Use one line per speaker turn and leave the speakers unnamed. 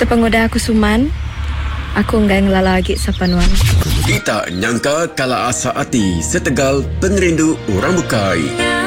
Sepengoda aku Suman, aku nggak ngelala lagi sapanuan.
Kita nyangka kala asa hati setegal pengerindu orang bukai.